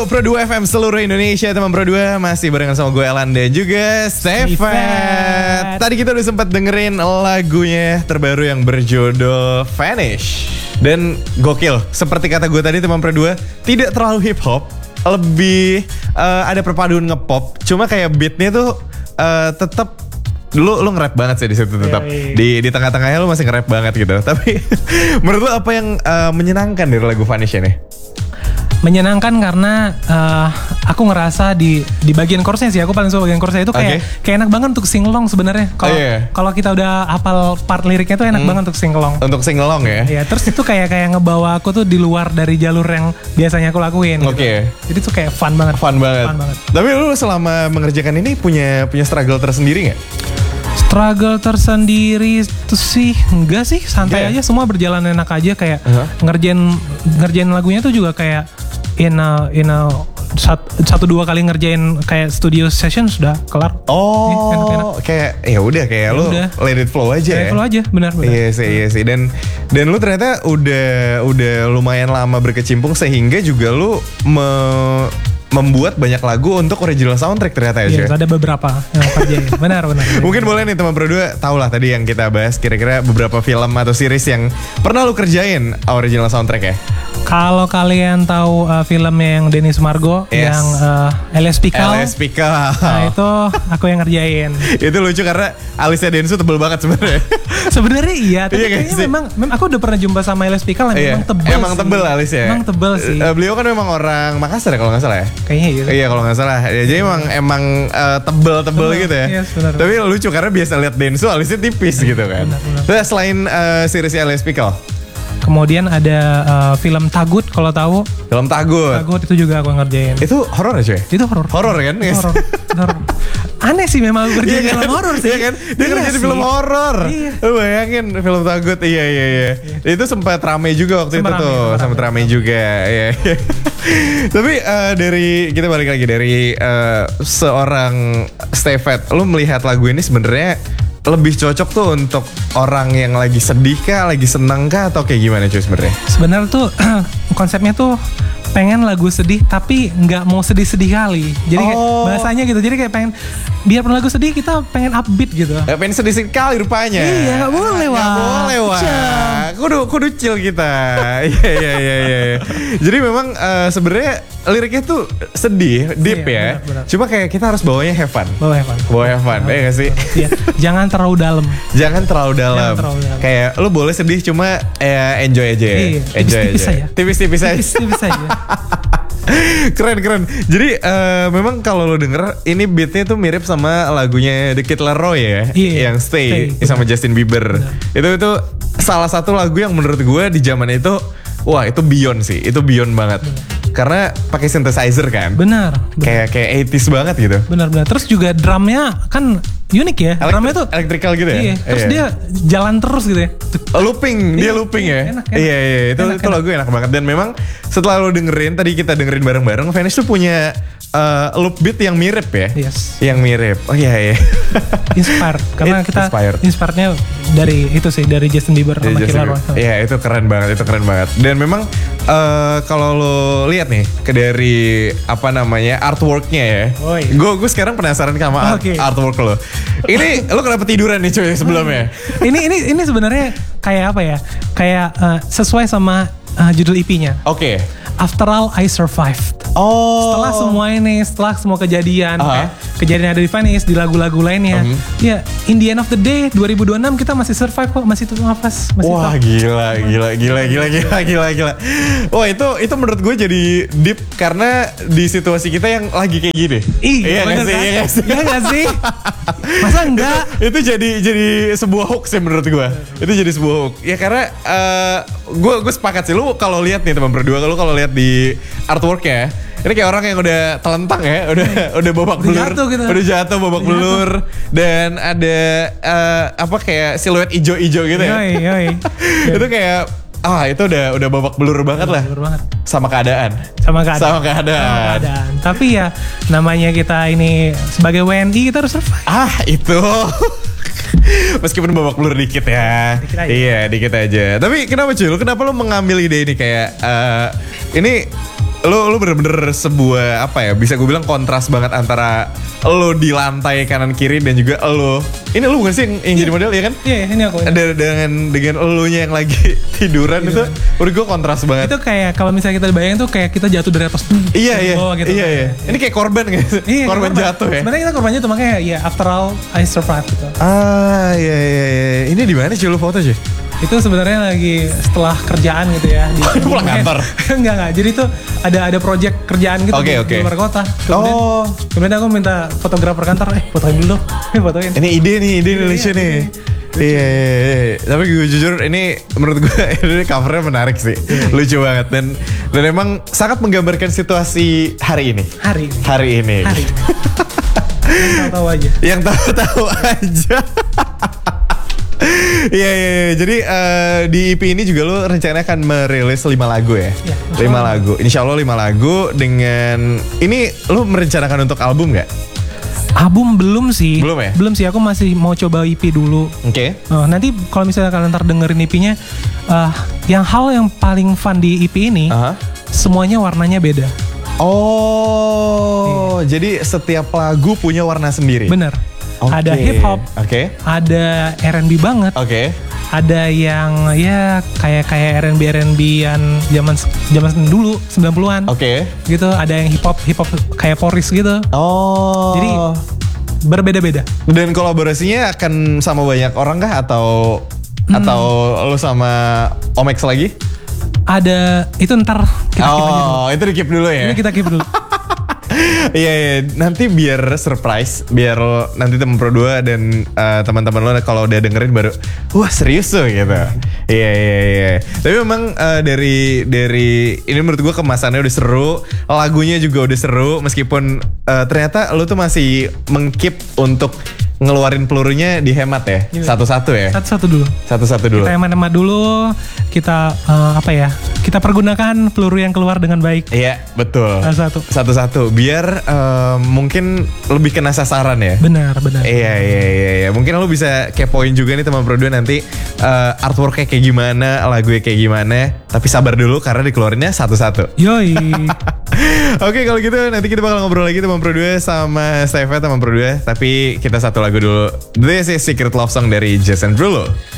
Pro 2 FM seluruh Indonesia, teman Pro 2 masih barengan sama gue Elan dan juga Stefan. Tadi kita udah sempat dengerin lagunya terbaru yang berjudul Vanish. Dan gokil, seperti kata gue tadi teman Pro 2, tidak terlalu hip hop, lebih ada perpaduan ngepop. Cuma kayak beatnya tuh tetap lu nge-rap banget sih di situ tetap. Di tengah-tengahnya lu masih nge-rap banget gitu. Tapi menurut lu apa yang menyenangkan dari lagu Vanish ini? Menyenangkan karena aku ngerasa di bagian chorusnya sih, aku paling suka bagian chorusnya itu kayak enak banget untuk singelong sebenarnya. Kalau kita udah hafal part liriknya tuh enak banget untuk singelong. Untuk singelong ya. Iya, terus itu kayak ngebawa aku tuh di luar dari jalur yang biasanya aku lakuin. Gitu. Jadi tuh kayak fun banget. Fun banget. Tapi lu selama mengerjakan ini punya struggle tersendiri nggak? Struggle tersendiri itu sih enggak sih, santai aja, semua berjalan enak aja kayak ngerjain lagunya tuh juga kayak in a 1-2 kali ngerjain kayak studio session sudah kelar. Enak-enak. Kayak ya udah kayak lu let it flow aja. Let it flow aja, benar. Iya sih. Dan lu ternyata udah lumayan lama berkecimpung sehingga juga lu membuat banyak lagu untuk original soundtrack ternyata ya. Ada beberapa yang kerjain. Benar. Mungkin boleh nih teman Pro 2 tahu lah tadi yang kita bahas kira-kira beberapa film atau series yang pernah lu kerjain original soundtrack ya. Kalau kalian tahu filmnya yang Denny Sumargo yang LS Pikal. Nah itu aku yang ngerjain. Itu lucu karena alisnya Densu tebel banget sebenarnya. Sebenarnya iya, tapi kayaknya memang aku udah pernah jumpa sama LS Pikal yang memang tebel. Emang tebel alisnya. Emang tebel sih. Beliau kan memang orang Makassar ya kalau nggak salah ya. Kayaknya gitu. Iya kalau nggak salah. Ya, jadi emang tebel gitu ya. Yes, benar. Tapi lucu karena biasa lihat Densu alisnya tipis gitu kan. Benar. Selain series LS Pikal, kemudian ada film Tagut kalau tahu. Film Tagut. Tagut itu juga aku ngerjain. Itu horor ya cuy? Itu horor. Horor kan? Yes. Horor. Aneh sih memang kerjain film horor sih. Iya kan? Dia kerja di film horor. Lu bayangin film Tagut. Iya. Itu sempat rame juga waktu itu tuh. Sempat rame juga. Iya. Tapi kita balik lagi dari seorang Stefan. Lu melihat lagu ini sebenarnya lebih cocok tuh untuk orang yang lagi sedih kah, lagi senang kah, atau kayak gimana cuy sebenarnya? Sebenarnya tuh konsepnya tuh pengen lagu sedih tapi nggak mau sedih-sedih kali. Jadi kayak bahasanya gitu. Jadi kayak pengen biarpun lagu sedih kita pengen upbeat gitu. Pengen sedih kali rupanya. Iya, nggak boleh wah. Nggak boleh wah. Kudu chill kita. Iya. Jadi memang sebenarnya liriknya tuh sedih, deep ya. Benar. Cuma kayak kita harus bawanya have fun. Bawa have fun. Iya gak sih? Iya. Jangan terlalu dalam. Kayak lu boleh sedih cuma enjoy aja ya. Iya, tipis-tipis aja. Tipis-tipis aja. Keren. Jadi memang kalau lo denger ini beatnya tuh mirip sama lagunya The Kid Laroi ya, yang Stay sama Justin Bieber. Itu salah satu lagu yang menurut gue di zaman itu wah itu beyond sih, itu beyond banget. Karena pakai synthesizer kan. Benar. Kayak 80s banget gitu. Benar. Terus juga drumnya kan unik ya. Drumnya tuh electrical gitu ya. Iya. Terus dia jalan terus gitu ya. Looping ya. Enak. Iya. Itu lagu enak banget. Dan memang setelah lo dengerin, tadi kita dengerin bareng-bareng, Vanish tuh punya loop beat yang mirip ya. Yes. Yang mirip. Oh iya. Inspired. Karena kita inspirednya dari itu sih, dari Justin Bieber sama Killer. Iya, itu keren banget. Dan memang kalau lo lihat nih dari apa namanya artworknya ya. Gue sekarang penasaran sama artwork lo. Ini lo kenapa tiduran nih cuy sebelumnya? ini sebenarnya kayak apa ya? Kayak sesuai sama judul EP-nya. Oke. After All I Survived. Setelah semua kejadian, kejadian ada di Vanish, di lagu-lagu lainnya, ya in the end of the day 2026 kita masih survive kok, masih tutup nafas. Wah gila. Wah itu menurut gue jadi deep karena di situasi kita yang lagi kayak gini. Iya gak sih? Masa enggak? Itu jadi sebuah hoax ya menurut gue. Itu jadi sebuah hoax. Ya karena gue sepakat sih. Lu kalau lihat nih teman berdua, kalau lihat di artwork ya, ini kayak orang yang udah telentang ya, udah babak belur, udah jatuh babak belur, dan ada kayak siluet ijo-ijo gitu ya. Itu kayak itu udah babak belur banget lah. Sama keadaan. Tapi ya namanya kita ini sebagai WNI kita harus survive. Itu. Meskipun babak belur dikit ya. Iya, dikit aja. Tapi kenapa cuy? Kenapa lu mengambil ide ini kayak ini Lo bener-bener sebuah apa ya, bisa gue bilang kontras banget antara lo di lantai kanan kiri dan juga lo. Ini lo bukan sih yang jadi model ya kan? Iya, ini aku. Dengan elunya yang lagi tiduran itu, menurut gue kontras banget. Itu kayak kalau misalnya kita bayangin tuh kayak kita jatuh dari atas Iya. bawah gitu. Iya. Ini kayak korban gitu. Iya, korban jatuh ya. Sebenarnya kita korbannya tuh makanya ya after all I survived gitu. Iya. Ini di mana sih lo foto sih? Itu sebenarnya lagi setelah kerjaan gitu ya. Pulang kantor? Enggak. Jadi tuh ada project kerjaan gitu di luar kota. Kemudian aku minta fotografer kantor, fotoin dulu dong. Fotoin. Ini ide Indonesia nih. Iya. Tapi gue jujur ini menurut gue ini covernya menarik sih. Lucu banget dan emang sangat menggambarkan situasi hari ini. Hari ini. Yang tahu aja. Yang tahu aja. Iya. Jadi di EP ini juga lo rencananya akan merilis 5 lagu ya? 5 lagu. Insya Allah 5 lagu dengan ini lo merencanakan untuk album gak? Album belum sih. Belum ya? Belum sih, aku masih mau coba EP dulu. Oke. Nanti kalau misalnya kalian ntar dengerin EP-nya, yang hal yang paling fun di EP ini, semuanya warnanya beda. Jadi setiap lagu punya warna sendiri? Bener. Ada hip hop, ada R&B banget, ada yang ya kayak R&B-an zaman dulu 90-an. Gitu, ada yang hip hop kayak Poris gitu. Jadi berbeda-beda. Dan kolaborasinya akan sama banyak orang kah atau lo sama Omex lagi? Ada, itu ntar kita keep aja dulu. Itu di keep dulu ya? Ini kita keep dulu. Iya, nanti biar surprise, biar nanti teman Pro 2 dan teman-teman lo kalau udah dengerin baru, wah serius tuh gitu. Iya. Tapi memang dari ini menurut gue kemasannya udah seru, lagunya juga udah seru, meskipun ternyata lo tuh masih mengkeep untuk ngeluarin pelurunya dihemat ya, satu-satu ya. Satu-satu dulu. Kita hemat-hemat dulu. Kita kita pergunakan peluru yang keluar dengan baik. Iya, betul. Satu-satu. Biar mungkin lebih kena sasaran ya. Benar. Iya. Mungkin lo bisa kepoin juga nih teman Pro 2 nanti artworknya kayak gimana, lagunya kayak gimana. Tapi sabar dulu karena dikeluarinnya satu-satu. Yoi. Oke, kalau gitu nanti kita bakal ngobrol lagi teman Pro 2 sama Steve teman Pro 2. Tapi kita satu lagu dulu. This is Secret Love Song dari Jason Derulo.